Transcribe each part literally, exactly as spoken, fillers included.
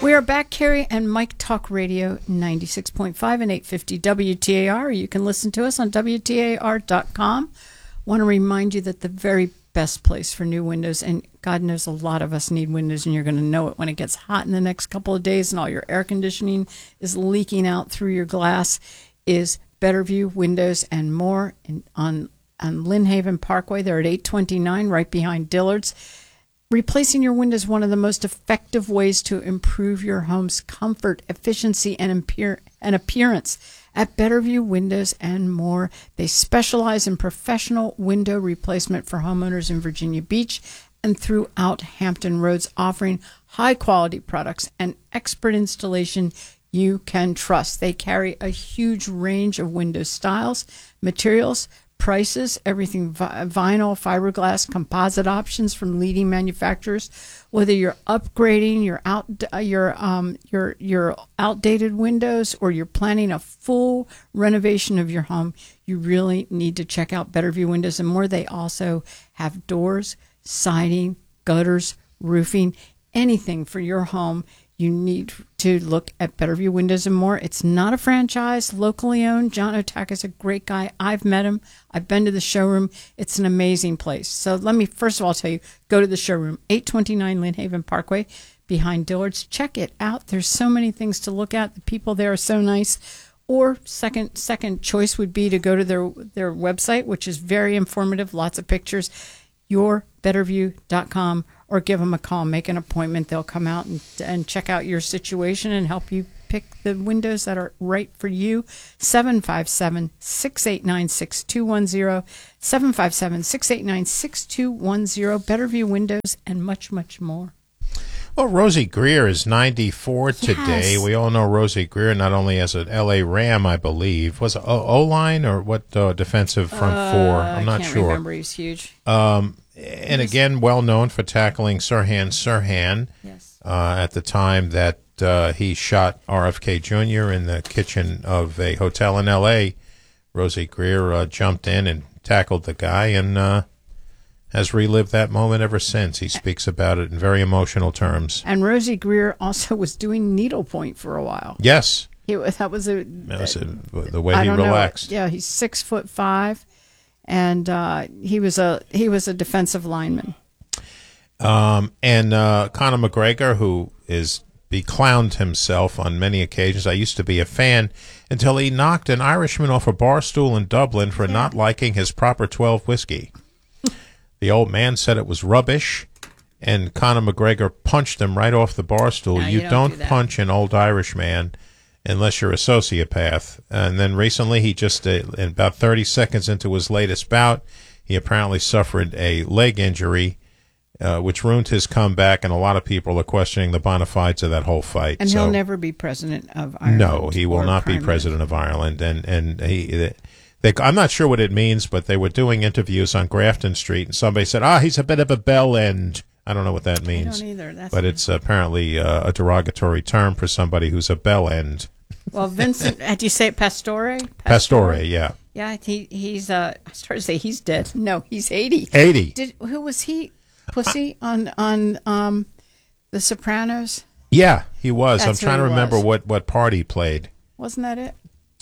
We are back, Carrie and Mike Talk Radio ninety-six point five and eight fifty W T A R. You can listen to us on W T A R dot com. Want to remind you that the very best place for new windows, and God knows a lot of us need windows, and you're going to know it when it gets hot in the next couple of days and all your air conditioning is leaking out through your glass, is Better View Windows and More in, on, on Lynn Haven Parkway. They're at eight twenty-nine, right behind Dillard's. Replacing your windows is one of the most effective ways to improve your home's comfort, efficiency, and, appear- and appearance. At Better View Windows and More, they specialize in professional window replacement for homeowners in Virginia Beach and throughout Hampton Roads, offering high-quality products and expert installation you can trust. They carry a huge range of window styles, materials, prices, everything vi- vinyl, fiberglass, composite options from leading manufacturers. Whether you're upgrading your out uh, your um your your outdated windows or you're planning a full renovation of your home, you really need to check out Better View Windows and More. They also have doors, siding, gutters, roofing, anything for your home. You need to look at Better View Windows and More. It's not a franchise, locally owned. John Otaka is a great guy. I've met him. I've been to the showroom. It's an amazing place. So let me first of all tell you, go to the showroom, eight twenty-nine Lynn Haven Parkway, behind Dillard's. Check it out. There's so many things to look at. The people there are so nice. Or second second choice would be to go to their their website, which is very informative, lots of pictures, your better view dot com. Or give them a call, make an appointment. They'll come out and, and check out your situation and help you pick the windows that are right for you. seven five seven, six eight nine, six two one zero, seven five seven, six eight nine, six two one zero, Better View Windows, and much, much more. Well, Rosie Greer is ninety-four Yes. today. We all know Rosie Greer not only as an L A Ram, I believe. Was it O- O-line or what uh, defensive front Uh, four? I'm not I can't sure. remember. He's huge. Um, and again, well known for tackling Sirhan Sirhan Yes. uh, at the time that uh, he shot R F K Junior in the kitchen of a hotel in L A. Rosie Greer uh, jumped in and tackled the guy and uh, has relived that moment ever since. He speaks about it in very emotional terms. And Rosie Greer also was doing needlepoint for a while. Yes. He, that was a, That was a, the way I he don't relaxed. know. Yeah, he's six foot five, and uh, he was a he was a defensive lineman. Um, and uh, Conor McGregor, who is beclowned himself on many occasions. I used to be a fan until he knocked an Irishman off a bar stool in Dublin for yeah. not liking his Proper twelve whiskey. The old man said it was rubbish, and Conor McGregor punched him right off the bar stool. No, you, you don't don't, do that. punch an old Irishman unless you're a sociopath. And then recently, he just, uh, in about thirty seconds into his latest bout, he apparently suffered a leg injury, uh, which ruined his comeback, and a lot of people are questioning the bona fides of that whole fight. And so, he'll never be president of Ireland. no, he will or not be Prime president of Ireland. And, and he... They, I'm not sure what it means, but they were doing interviews on Grafton Street, and somebody said, ah, he's a bit of a bell end. I don't know what that means. I don't either. That's but it's apparently uh, a derogatory term for somebody who's a bell end. Well, Vincent, had you say it Pastore? Pastore, yeah. Yeah, he he's, uh, I started to say he's dead. No, he's eighty. eighty. Did, who was he? Pussy on, on um, The Sopranos? Yeah, he was. That's I'm trying who to he remember was. what, what part he played. Wasn't that it?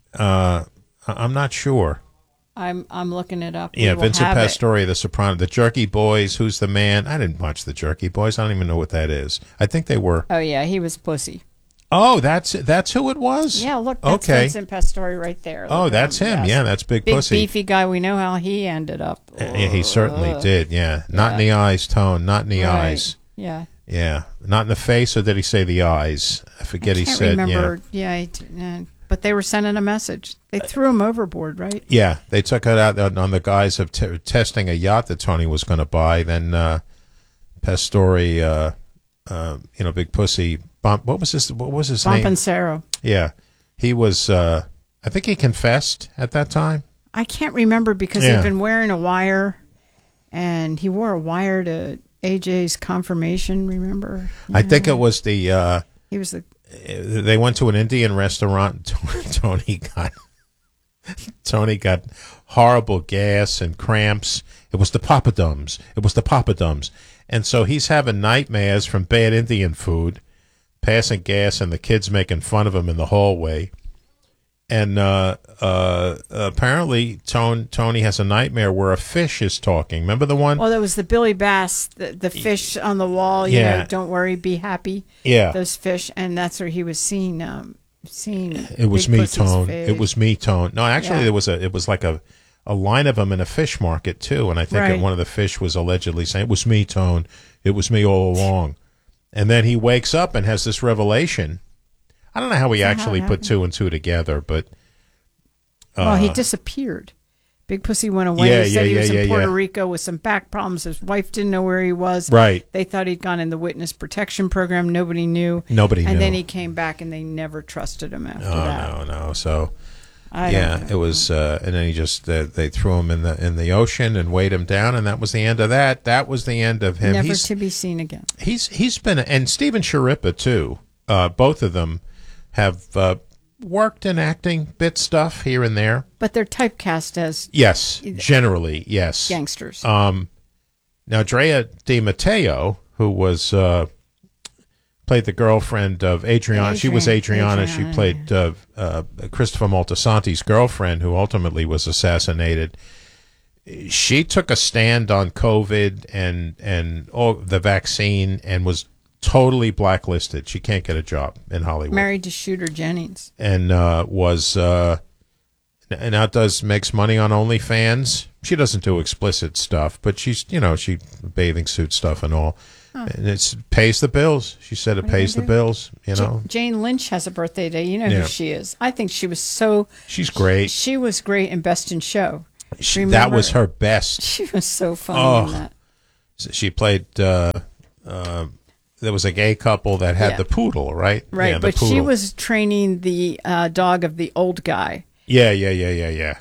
Uh, I- I'm not sure. I'm I'm looking it up. Yeah, We will Vincent have it. Pastore, The Soprano, The Jerky Boys, Who's the Man? I didn't watch The Jerky Boys. I don't even know what that is. I think they were. Oh, yeah, he was Pussy. Oh, that's that's who it was? Yeah, look, that's okay. Vincent Pastore right there. Oh, Look that's at him. Yes. Yeah, that's Big, Big Pussy. beefy guy. We know how he ended up. Yeah, he certainly Ugh. did, yeah. Not in Yeah. the eyes, Tone. Not in the Right. eyes. Yeah. Yeah. Not in the face, or did he say the eyes? I forget I he can't said, remember. Yeah, he, uh, but they were sending a message. They threw him overboard, right? yeah. Yeah, they took it out on, on the guise of t- testing a yacht that Tony was going to buy. Then uh, Pastore, uh, uh, you know, Big Pussy, Bump, what was his, what was his name? Pompancero. Yeah. He was, uh, I think he confessed at that time. I can't remember because Yeah. he'd been wearing a wire, and he wore a wire to A J's confirmation, remember? I think it was the... Uh, He was the... they went to an Indian restaurant. Tony got Tony got horrible gas and cramps. It was the papadums. It was the papadums. And so he's having nightmares from bad Indian food. passing gas, and the kids making fun of him in the hallway. And uh, uh, apparently, Tone, Tony has a nightmare where a fish is talking. Remember the one? Well, there was the Billy Bass, the, the fish on the wall. You Yeah. know, don't worry, be happy. Yeah. Those fish, and that's where he was seen. Um, seen. It was Big me, Pussy's Tone. fish. It was me, Tone. No, actually, Yeah. there was a. It was like a, a line of them in a fish market too, and I think Right. one of the fish was allegedly saying, "It was me, Tone. It was me all along." And then he wakes up and has this revelation. I don't know how he how it actually put happened. two and two together, but Well, he uh, disappeared. Big Pussy went away. Yeah, he said yeah, he was yeah, in yeah, Puerto yeah. Rico with some back problems. His wife didn't know where he was. right. They thought he'd gone in the witness protection program. Nobody knew. Nobody and knew. then he came back, and they never trusted him after oh that. no, no. So I yeah, don't it know. was, uh, and then he just uh, they threw him in the in the ocean and weighed him down, and that was the end of that. That was the end of him. never he's to be seen again. he's he's been, and Stephen Sharippa too. Uh, both of them have uh, worked in acting bit stuff here and there. But they're typecast as Yes, generally, yes. gangsters. Um, now Drea De Matteo, who was uh, played the girlfriend of Adriana. She was Adrian- Adriana. She Adriana, played uh, uh, Christopher Moltisanti's girlfriend, who ultimately was assassinated. She took a stand on COVID and and all the vaccine, and was totally blacklisted. She can't get a job in Hollywood. Married to Shooter Jennings. And uh, was uh, and now does makes money on OnlyFans. She doesn't do explicit stuff, but she's, you know, she bathing suit stuff and all, and it's pays the bills. She said it What are you pays the gonna do? bills. You Ja- know, Jane Lynch has a birthday day. You know Yeah. who she is. I think she was so. she's great. She was great in Best in Show. She, that remember- was her best. She was so funny Oh. in that. She played. Uh, uh, there was a gay couple that had Yeah. the poodle, right? Right, Yeah, the but she poodle. was training the uh, dog of the old guy. Yeah, yeah, yeah, yeah, yeah.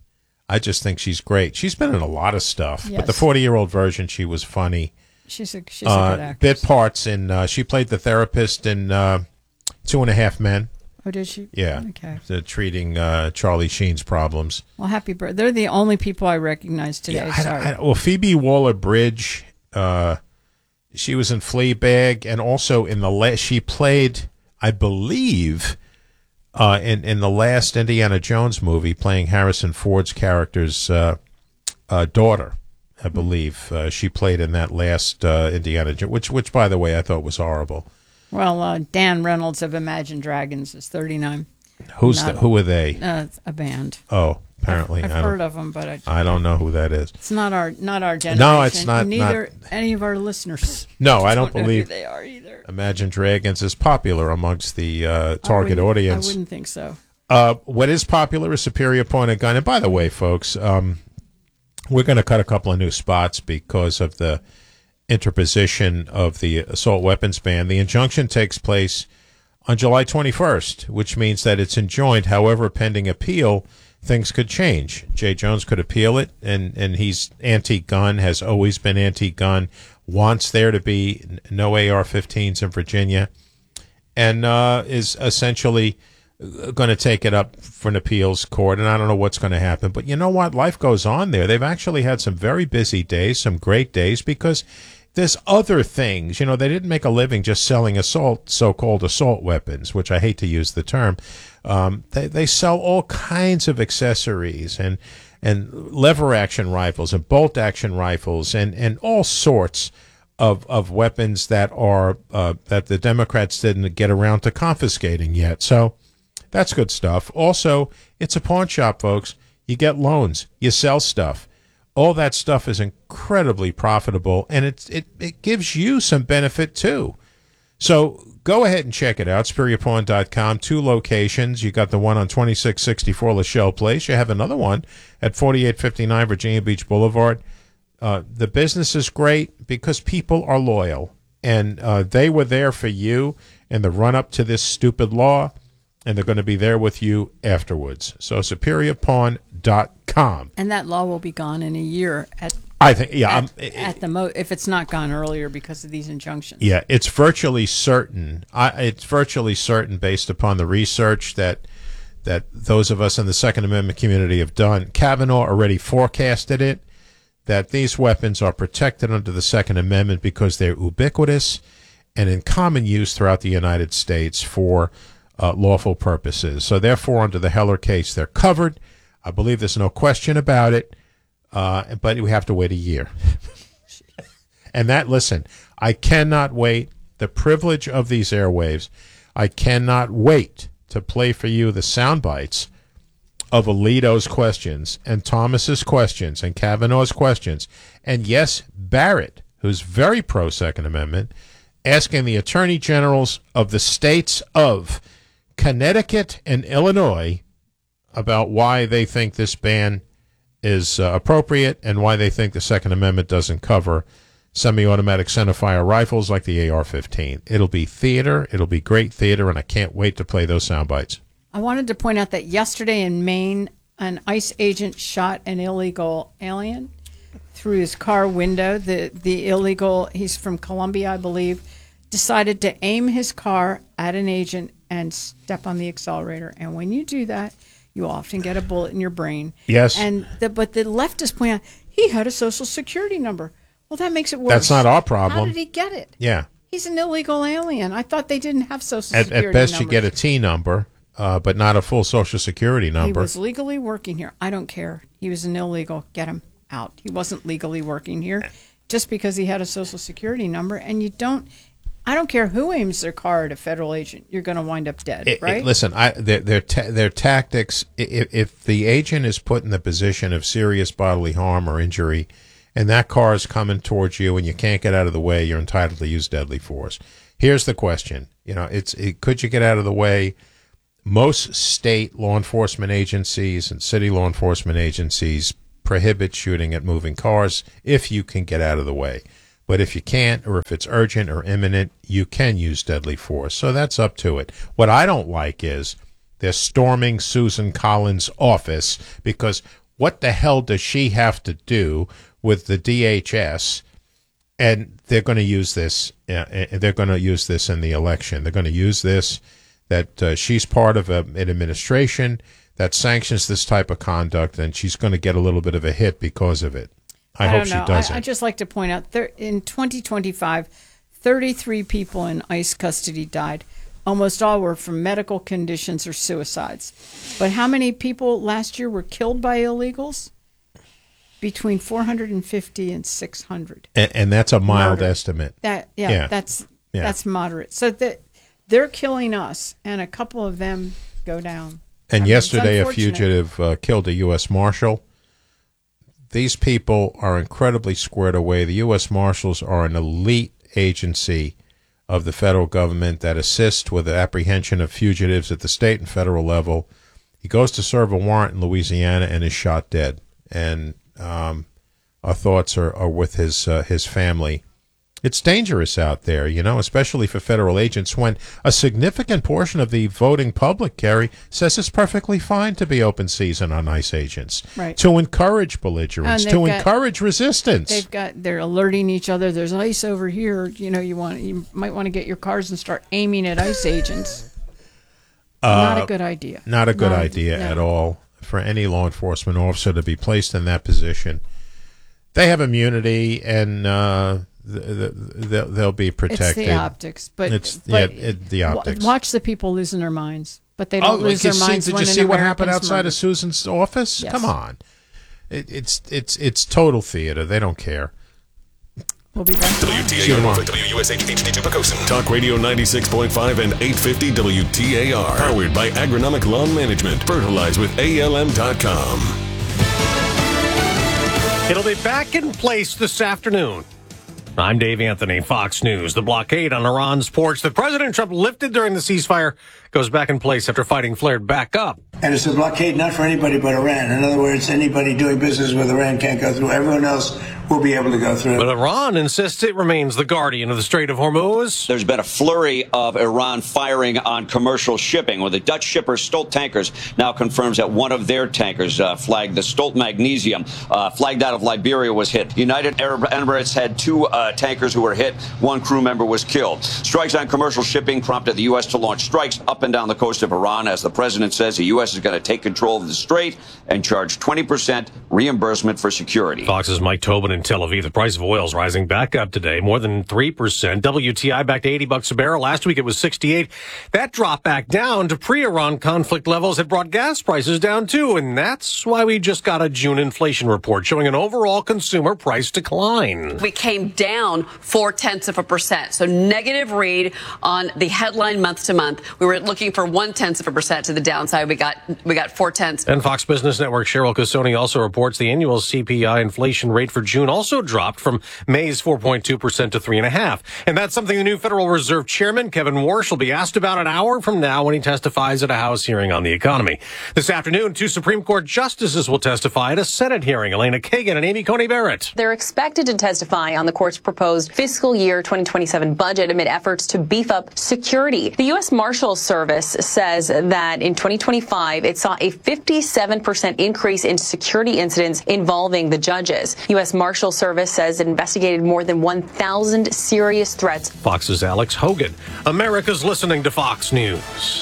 I just think she's great. She's been in a lot of stuff, but the Yes. forty-year-old version, she was funny. She's a she's a good Uh, actress. bit parts in. Uh, she played the therapist in uh, Two and a Half Men. Oh, did she? Yeah, Okay. the treating uh, Charlie Sheen's problems. Well, happy birthday. They're the only people I recognize today. Yeah, I- Sorry. I- well, Phoebe Waller-Bridge, uh, she was in Fleabag, and also in the last, she played, I believe, uh, in in the last Indiana Jones movie, playing Harrison Ford's character's uh, uh, daughter. I believe uh, she played in that last uh, Indiana Jones, which, which, by the way, I thought was horrible. well, uh, Dan Reynolds of Imagine Dragons is thirty-nine. Who's Not- the, who are they? Uh, it's a band. Oh, apparently, I've I heard don't, of them, but I, I don't know who that is. it's not our not our generation. No, it's not- Neither any of our listeners. No, I don't know who believe they are either. Imagine Dragons is popular amongst the uh, target I wouldn't- audience. I wouldn't think so. Uh, what is popular is Superior Point and Gun. And by the way, folks, um, we're going to cut a couple of new spots because of the interposition of the assault weapons ban. The injunction takes place on July twenty-first, which means that it's enjoined. However, pending appeal, things could change. Jay Jones could appeal it, and, and he's anti-gun, has always been anti-gun, wants there to be no A R fifteens in Virginia, and uh, is essentially going to take it up for an appeals court, and I don't know what's going to happen. But you know what? Life goes on there. They've actually had some very busy days, some great days, because there's other things. You know, they didn't make a living just selling assault, so-called assault weapons, which I hate to use the term. Um, they, they sell all kinds of accessories and and lever-action rifles and bolt-action rifles and, and all sorts of of weapons that are uh, that the Democrats didn't get around to confiscating yet. So that's good stuff. Also, it's a pawn shop, folks. You get loans. You sell stuff. All that stuff is incredibly profitable, and it's, it, it gives you some benefit, too. So go ahead and check it out, superior pawn dot com. Two locations. You got the one on twenty-six sixty-four Lachelle Place. You have another one at forty-eight fifty-nine Virginia Beach Boulevard. Uh, the business is great because people are loyal, and uh, they were there for you in the run-up to this stupid law, and they're going to be there with you afterwards. So superior pawn dot com. And that law will be gone in a year at I think, yeah, at, I'm, it, at the mo if it's not gone earlier because of these injunctions. yeah, it's virtually certain. I, it's virtually certain based upon the research that that those of us in the Second Amendment community have done. Kavanaugh already forecasted it, that these weapons are protected under the Second Amendment because they're ubiquitous and in common use throughout the United States for uh, lawful purposes. So therefore, under the Heller case, they're covered. I believe there's no question about it, uh, but we have to wait a year. And that, listen, I cannot wait. The privilege of these airwaves, I cannot wait to play for you the sound bites of Alito's questions and Thomas's questions and Kavanaugh's questions. And yes, Barrett, who's very pro-Second Amendment, asking the attorney generals of the states of Connecticut and Illinois about why they think this ban is uh, appropriate and why they think the Second Amendment doesn't cover semi-automatic centerfire rifles like the A R fifteen. It'll be theater. It'll be great theater, and I can't wait to play those sound bites. I wanted to point out that yesterday in Maine, an ICE agent shot an illegal alien through his car window. The the illegal, he's from Colombia, I believe, decided to aim his car at an agent and step on the accelerator. And when you do that, you often get a bullet in your brain. Yes. And the, but the leftists point out he had a social security number. Well, that makes it worse. That's not our problem. How did he get it? Yeah. He's an illegal alien. I thought they didn't have social At, security at best, numbers. you get a T number, uh, but not a full social security number. He was legally working here. I don't care. He was an illegal. Get him out. He wasn't legally working here just because he had a social security number. And you don't, I don't care who aims their car at a federal agent. You're going to wind up dead, It, right? it, listen, I, their, their, ta- their tactics, if, if the agent is put in the position of serious bodily harm or injury, and that car is coming towards you and you can't get out of the way, you're entitled to use deadly force. Here's the question. You know, it's it, could you get out of the way? Most state law enforcement agencies and city law enforcement agencies prohibit shooting at moving cars if you can get out of the way. But if you can't, or if it's urgent or imminent, you can use deadly force. So that's up to it. What I don't like is they're storming Susan Collins' office because what the hell does she have to do with the D H S? And they're going to use this. Uh, they're going to use this in the election. They're going to use this that uh, she's part of a, an administration that sanctions this type of conduct, and she's going to get a little bit of a hit because of it. I, I hope don't she know. doesn't. I, I just like to point out there in twenty twenty-five, thirty-three people in ICE custody died. Almost all were from medical conditions or suicides. But how many people last year were killed by illegals? Between four hundred fifty and six hundred. And, and that's a mild Murder. estimate. That yeah, Yeah. that's Yeah. that's moderate. So that they're killing us, and a couple of them go down. And I mean, yesterday, it's a fugitive uh, killed a U S Marshal. These people are incredibly squared away. The U S Marshals are an elite agency of the federal government that assists with the apprehension of fugitives at the state and federal level. He goes to serve a warrant in Louisiana and is shot dead. And um, our thoughts are, are with his uh, his family. It's dangerous out there, you know, especially for federal agents when a significant portion of the voting public, Kerry, says it's perfectly fine to be open season on ICE agents. Right. To encourage belligerence, And to they've got- encourage resistance. They've got they're alerting each other. There's ICE over here. You know, you want you might want to get your cars and start aiming at ICE agents. Not a good idea. Not a good Not a- idea no. at all for any law enforcement officer to be placed in that position. They have immunity, and uh, th- th- they'll, they'll be protected. It's the optics, but It's but yeah, it, the wa- optics. Watch the people losing their minds, but they Oh, don't lose you their see- minds. did when you an see what happened American's outside murdered. of Susan's office? Yes. Come on, it, it's it's it's total theater. They don't care. We'll be back. See you W T A R tomorrow. for W U S H H D two Pocosin. Talk Radio ninety-six point five and eight fifty W T A R. Powered by Agronomic Lawn Management. Fertilize with A L M dot com. It'll be back in place this afternoon. I'm Dave Anthony, Fox News. The blockade on Iran's ports that President Trump lifted during the ceasefire goes back in place after fighting flared back up. And it's a blockade not for anybody but Iran. In other words, anybody doing business with Iran can't go through. Everyone else will be able to go through. But Iran insists it remains the guardian of the Strait of Hormuz. There's been a flurry of Iran firing on commercial shipping, where the Dutch shipper Stolt Tankers now confirms that one of their tankers uh, flagged the Stolt Magnesium, uh, flagged out of Liberia, was hit. United Arab Emirates had two uh, tankers who were hit. One crew member was killed. Strikes on commercial shipping prompted the U S to launch strikes up and down the coast of Iran, as the president says the U S S is going to take control of the strait and charge twenty percent reimbursement for security. Fox's Mike Tobin in Tel Aviv. The price of oil is rising back up today, more than three percent. W T I back to eighty bucks a barrel. Last week it was sixty-eight. That drop back down to pre-Iran conflict levels had brought gas prices down too, and that's why we just got a June inflation report showing an overall consumer price decline. We came down four tenths of a percent, so negative read on the headline month to month. We were looking for one tenth of a percent to the downside. We got we got four tenths. And Fox Business Network Cheryl Casoni also reports the annual C P I inflation rate for June also dropped from May's four point two percent to three point five percent. And that's something the new Federal Reserve Chairman Kevin Warsh will be asked about an hour from now when he testifies at a House hearing on the economy. This afternoon, two Supreme Court justices will testify at a Senate hearing. Elena Kagan and Amy Coney Barrett. They're expected to testify on the court's proposed fiscal year twenty twenty-seven budget amid efforts to beef up security. The U S Marshals Service says that in twenty twenty-five, it saw a fifty-seven percent increase in security incidents involving the judges. U S Marshals Service says it investigated more than one thousand serious threats. Fox's Alex Hogan. America's listening to Fox News.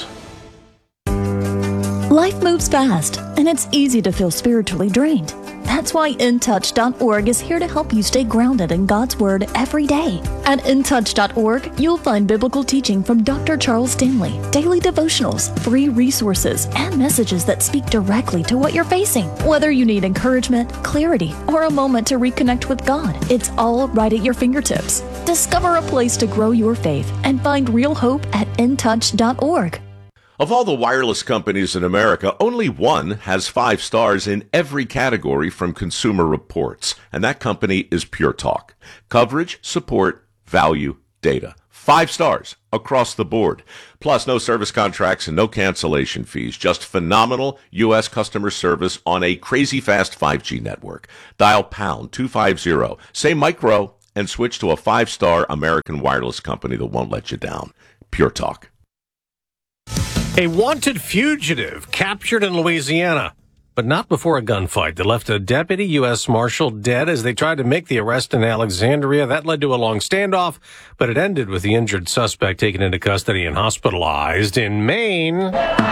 Life moves fast, and it's easy to feel spiritually drained. That's why In Touch dot org is here to help you stay grounded in God's Word every day. At In Touch dot org, you'll find biblical teaching from Doctor Charles Stanley, daily devotionals, free resources, and messages that speak directly to what you're facing. Whether you need encouragement, clarity, or a moment to reconnect with God, it's all right at your fingertips. Discover a place to grow your faith and find real hope at In Touch dot org. Of all the wireless companies in America, only one has five stars in every category from Consumer Reports, and that company is Pure Talk. Coverage, support, value, data. Five stars across the board. Plus, no service contracts and no cancellation fees. Just phenomenal U S customer service on a crazy fast five G network. Dial pound two fifty, say micro, and switch to a five-star American wireless company that won't let you down. Pure Talk. A wanted fugitive captured in Louisiana, but not before a gunfight that left a deputy U S Marshal dead as they tried to make the arrest in Alexandria. That led to a long standoff, but it ended with the injured suspect taken into custody and hospitalized in Maine.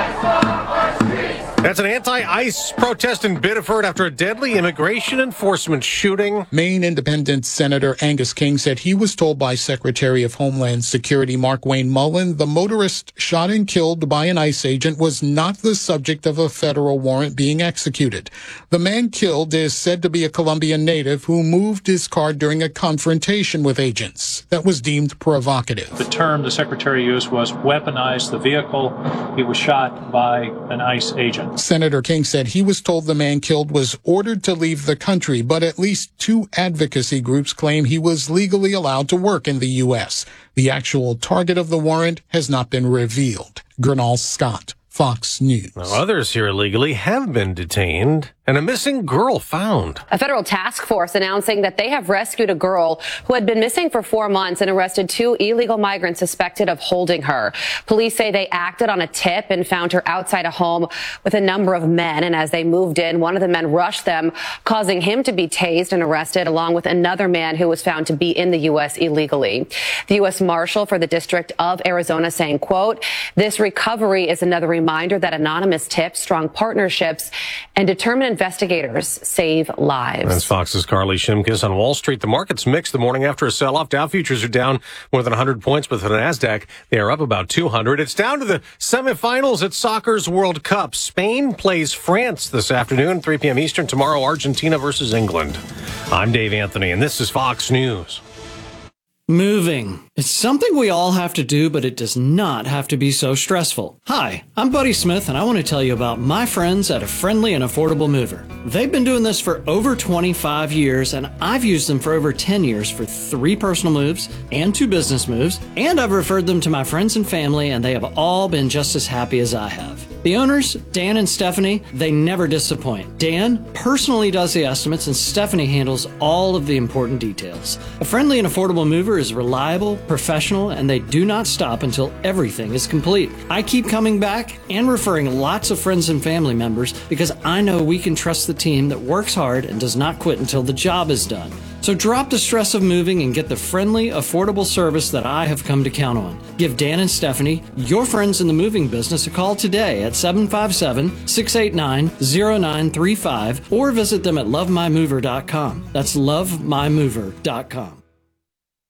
That's an anti-ICE protest in Biddeford after a deadly immigration enforcement shooting. Maine Independent Senator Angus King said he was told by Secretary of Homeland Security Mark Wayne Mullen the motorist shot and killed by an ICE agent was not the subject of a federal warrant being executed. The man killed is said to be a Colombian native who moved his car during a confrontation with agents that was deemed provocative. The term the Secretary used was weaponized the vehicle. He was shot by an ICE agent. Senator King said he was told the man killed was ordered to leave the country, but at least two advocacy groups claim he was legally allowed to work in the U S. The actual target of the warrant has not been revealed. Gernal Scott, Fox News. Now, others here illegally have been detained and a missing girl found. A federal task force announcing that they have rescued a girl who had been missing for four months and arrested two illegal migrants suspected of holding her. Police say they acted on a tip and found her outside a home with a number of men. And as they moved in, one of the men rushed them, causing him to be tased and arrested, along with another man who was found to be in the U S illegally. The U S Marshal for the District of Arizona saying, quote, "This recovery is another reminder that anonymous tips, strong partnerships, and determined investigators save lives." That's Fox's Carly Shimkus. On Wall Street, the market's mixed the morning after a sell-off. Dow futures are down more than one hundred points, but for the NASDAQ, they are up about two hundred. It's down to the semifinals at soccer's World Cup. Spain plays France this afternoon, three p.m. Eastern. Tomorrow, Argentina versus England. I'm Dave Anthony, and this is Fox News. Moving. It's something we all have to do, but it does not have to be so stressful. Hi, I'm Buddy Smith, and I want to tell you about my friends at A Friendly and Affordable Mover. They've been doing this for over twenty-five years, and I've used them for over ten years for three personal moves and two business moves, and I've referred them to my friends and family, and they have all been just as happy as I have. The owners, Dan and Stephanie, they never disappoint. Dan personally does the estimates, and Stephanie handles all of the important details. A Friendly and Affordable Mover is reliable, professional, and they do not stop until everything is complete. I keep coming back and referring lots of friends and family members because I know we can trust the team that works hard and does not quit until the job is done. So drop the stress of moving and get the friendly, affordable service that I have come to count on. Give Dan and Stephanie, your friends in the moving business, a call today at seven five seven, six eight nine, zero nine three five or visit them at love my mover dot com. That's love my mover dot com.